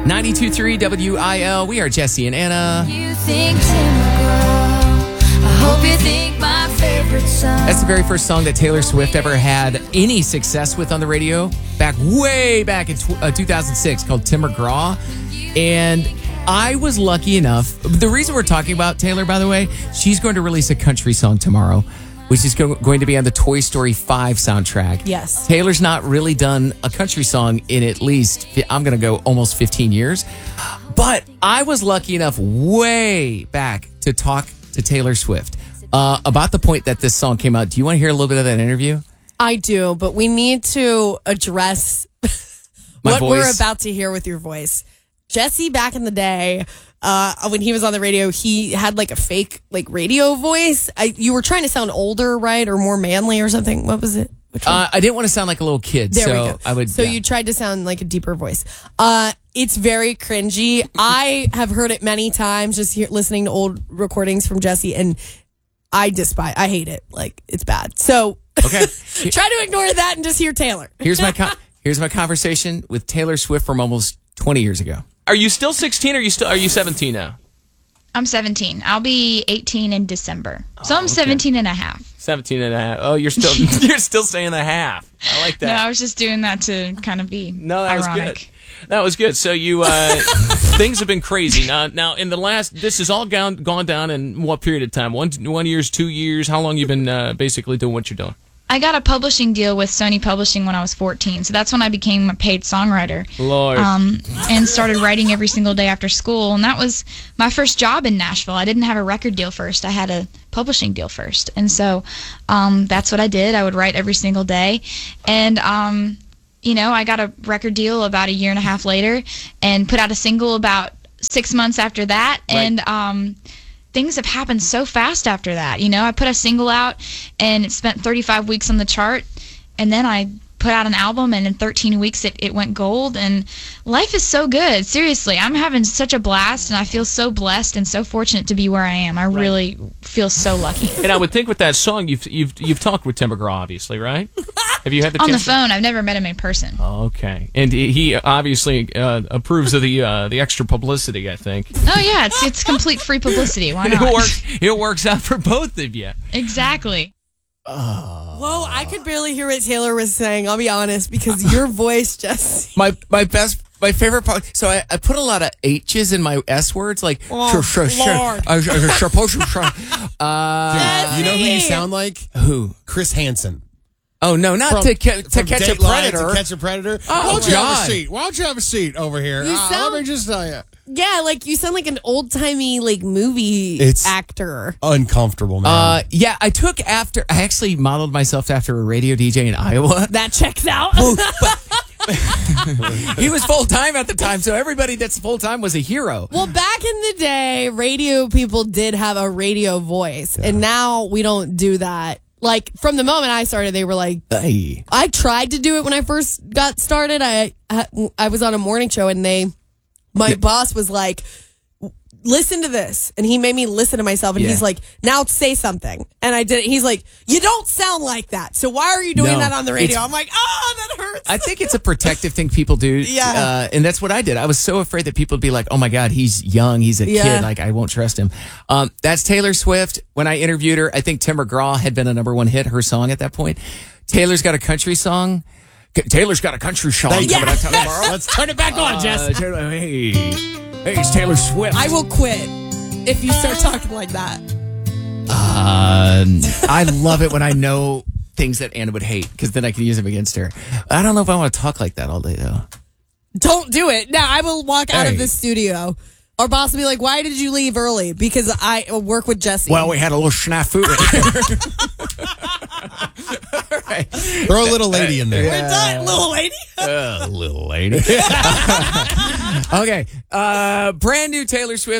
92.3 WIL. We are Jesse and Anna. You think Tim McGraw. I hope you think my favorite song. That's the very first song that Taylor Swift ever had any success with on the radio. Way back in 2006, called Tim McGraw. And I was lucky enough. The reason we're talking about Taylor, by the way, she's going to release a country song tomorrow, which is going to be on the Toy Story 5 soundtrack. Yes. Taylor's not really done a country song in at least, I'm going to go almost 15 years. But I was lucky enough way back to talk to Taylor Swift about the point that this song came out. Do you want to hear a little bit of that interview? I do, but we need to address what we're about to hear with your voice. Jesse, back in the day, when he was on the radio, he had like a fake radio voice. You were trying to sound older, right? Or more manly or something. What was it? I didn't want to sound like a little kid. There so we go. I would. So you tried to sound like a deeper voice. It's very cringy. I have heard it many times just listening to old recordings from Jesse, and I hate it. Like, it's bad. So Okay. try to ignore that and just hear Taylor. Here's my conversation with Taylor Swift from almost 20 years ago. Are you still 16 or are you 17 now? I'm 17. I'll be 18 in December. So I'm 17 and a half. 17 and a half. Oh, you're still saying a half. I like that. No, I was just doing that to kind of be that ironic. was good. That was good. So you things have been crazy. Now in the this has all gone down in what period of time? 1 years, 2 years? How long you been basically doing what you're doing? I got a publishing deal with Sony Publishing when I was 14, so that's when I became a paid songwriter. Lord. And started writing every single day after school, and that was my first job in Nashville. I didn't have a record deal first. I had a publishing deal first, and so that's what I did. I would write every single day, and I got a record deal about a year and a half later and put out a single about 6 months after that, right. And things have happened so fast after that. I put a single out, and it spent 35 weeks on the chart, and then I put out an album, and in 13 weeks it went gold, and life is so good. Seriously, I'm having such a blast, and I feel so blessed and so fortunate to be where I am. I really feel so lucky. And I would think with that song, you've talked with Tim McGraw, obviously, right? Have you had the on chance the phone? I've never met him in person. Okay, and he obviously approves of the extra publicity, I think. Oh yeah, it's complete free publicity. Why not? It works out for both of you. Exactly. Whoa, I could barely hear what Taylor was saying, I'll be honest, because your voice just... My favorite part. So I put a lot of H's in my S words, like Lord. You know who you sound like? Who? Chris Hansen. Oh no, not to catch a Dateline, predator. To catch a predator. Oh, Why don't you have a God. seat? Why don't you have a seat over here? sound- Let me just tell you. Yeah, you sound like an old-timey, movie actor. Uncomfortable, man. Yeah, I actually modeled myself after a radio DJ in Iowa. That checks out. He was full-time at the time, so everybody that's full-time was a hero. Well, back in the day, radio people did have a radio voice, and now we don't do that. From the moment I started, they were like, Hey. I tried to do it when I first got started. I was on a morning show, and my boss was like, listen to this. And he made me listen to myself, and he's like, now say something. And I did it. He's like, you don't sound like that. So why are you doing that on the radio? I'm like, that hurts. I think it's a protective thing people do. Yeah. And that's what I did. I was so afraid that people would be like, oh my God, he's young. He's a kid. I won't trust him. That's Taylor Swift. When I interviewed her, I think Tim McGraw had been a #1 hit, her song at that point. Taylor's got a country song. Taylor's got a country song coming out tomorrow. Let's turn it back on, Jess. Hey, it's Taylor Swift. I will quit if you start talking like that. I love it when I know things that Anna would hate, because then I can use them against her. I don't know if I want to talk like that all day, though. Don't do it. Now, I will walk out of the studio. Our boss will be like, why did you leave early? Because I work with Jesse. Well, we had a little snafu. All right. Throw a little lady in there. We're done, little lady. Little lady. Okay. Brand new Taylor Swift.